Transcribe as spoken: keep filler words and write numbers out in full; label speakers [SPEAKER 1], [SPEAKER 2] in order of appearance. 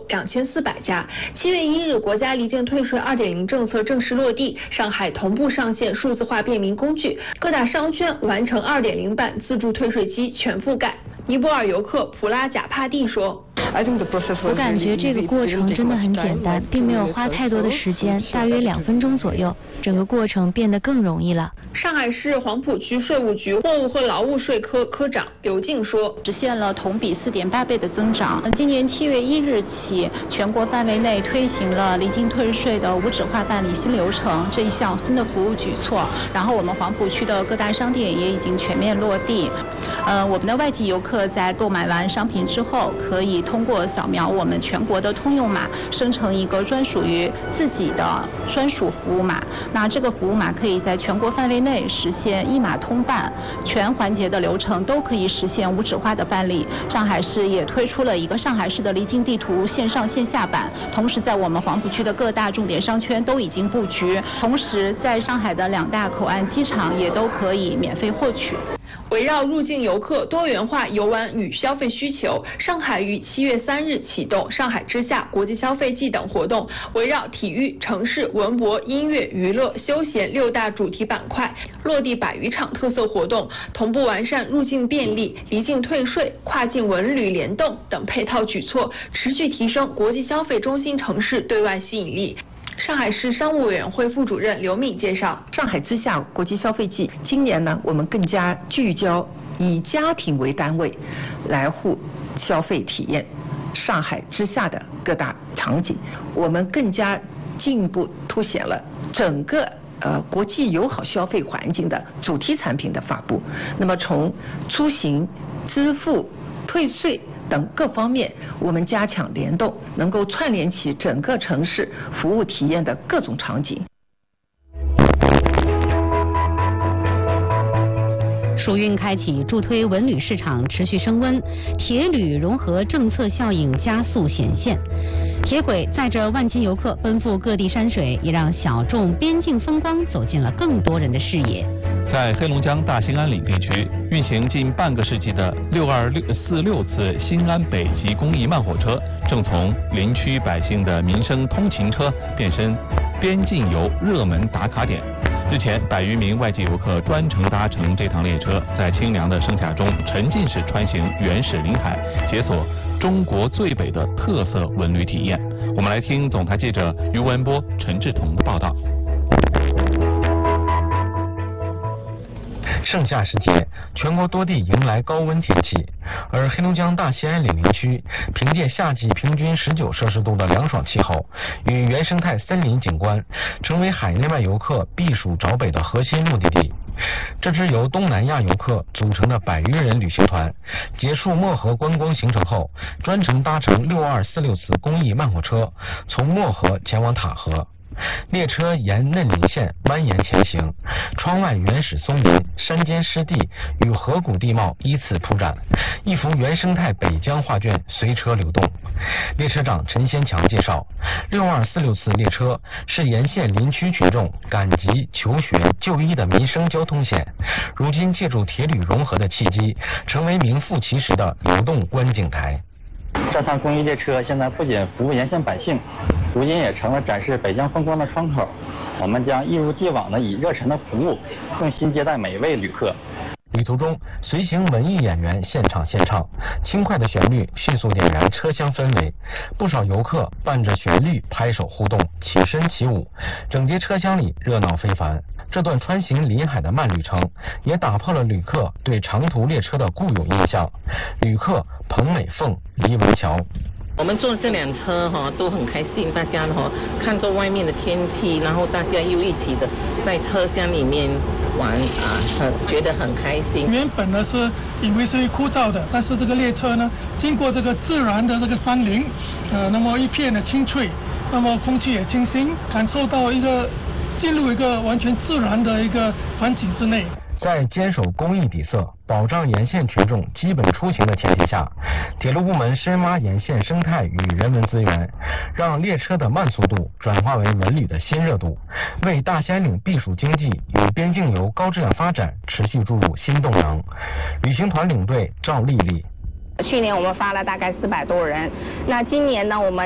[SPEAKER 1] 两千四百家。七月一日，国家离境退税 二点零 政策正式落地，上海同步上线数字化便民工具，各大商圈完成 二点零 版自助退税机全覆盖。尼泊尔游客普拉贾帕蒂说。
[SPEAKER 2] 我感觉这个过程真的很简单，并没有花太多的时间，大约两分钟左右，整个过程变得更容易了。
[SPEAKER 1] 上海市黄浦区税务局货物和劳务税科科长刘静说，
[SPEAKER 3] 实现了同比 四点八倍的增长。今年七月一日起，全国范围内推行了离境退税的无纸化办理新流程这一项新的服务举措。然后我们黄浦区的各大商店也已经全面落地。呃，我们的外籍游客在购买完商品之后，可以通过扫描我们全国的通用码，生成一个专属于自己的专属服务码。那这个服务码可以在全国范围内实现一码通办，全环节的流程都可以实现无纸化的办理。上海市也推出了一个上海市的离境地图线上线下版，同时在我们黄浦区的各大重点商圈都已经布局，同时在上海的两大口岸机场也都可以免费获取。
[SPEAKER 1] 围绕入境游客多元化游玩与消费需求，上海于七月三日启动上海之夏国际消费季等活动，围绕体育、城市、文博、音乐、娱乐、休闲六大主题板块，落地百余场特色活动，同步完善入境便利、离境退税、跨境文旅联动等配套举措，持续提升国际消费中心城市对外吸引力。上海市商务委员会副主任刘敏介绍，
[SPEAKER 4] 上海之夏国际消费季今年呢，我们更加聚焦以家庭为单位来护消费体验上海之夏的各大场景，我们更加进一步凸显了整个呃国际友好消费环境的主题产品的发布。那么从出行、支付、退税等各方面，我们加强联动，能够串联起整个城市服务体验的各种场景。
[SPEAKER 5] 暑运开启，助推文旅市场持续升温，铁旅融合政策效应加速显现。铁轨载着万千游客奔赴各地山水，也让小众边境风光走进了更多人的视野。
[SPEAKER 6] 在黑龙江大兴安岭地区，运行近半个世纪的六二六四六次新安北极公益慢火车，正从林区百姓的民生通勤车变身边境游热门打卡点。日前，百余名外籍游客专程搭乘这趟列车，在清凉的盛夏中沉浸式穿行原始林海，解锁中国最北的特色文旅体验。我们来听总台记者于文波、陈志彤的报道。
[SPEAKER 7] 盛夏时节，全国多地迎来高温天气，而黑龙江大兴安岭林区凭借夏季平均十九摄氏度的凉爽气候与原生态森林景观，成为海内外游客避暑找北的核心目的地。这支由东南亚游客组成的百余人旅行团，结束漠河观光行程后，专程搭乘六二四六次公益慢火车，从漠河前往塔河。列车沿嫩林线蜿蜒前行，窗外原始松林、山间湿地与河谷地貌依次铺展，一幅原生态北疆画卷随车流动。列车长陈先强介绍，六二四六次列车是沿线林区群众赶集、求学、就医的民生交通线，如今借助铁旅融合的契机，成为名副其实的流动观景台。
[SPEAKER 8] 这趟公益列车现在不仅服务沿线百姓，如今也成了展示北疆风光的窗口。我们将一如既往的以热忱的服务，用心接待每一位旅客。
[SPEAKER 7] 旅途中，随行文艺演员现场献唱，轻快的旋律迅速点燃车厢氛围，不少游客伴着旋律拍手互动，起身起舞，整节车厢里热闹非凡。这段穿行临海的慢旅程，也打破了旅客对长途列车的固有印象。旅客彭美凤、黎文桥。
[SPEAKER 9] 我们坐这辆车哈都很开心，大家哈看着外面的天气，然后大家又一起的在车厢里面玩啊，很觉得很开心。
[SPEAKER 10] 原本呢是以为是枯燥的，但是这个列车呢，经过这个自然的这个山林，呃，那么一片的青翠，那么空气也清新，感受到一个进入一个完全自然的一个环境之内。
[SPEAKER 7] 在坚守公益底色，保障沿线群众基本出行的前提下，铁路部门深挖沿线生态与人文资源，让列车的慢速度转化为文旅的新热度，为大兴安岭避暑经济与边境游高质量发展持续注入新动能。旅行团领队赵丽丽。
[SPEAKER 11] 去年我们发了大概四百多人，那今年呢，我们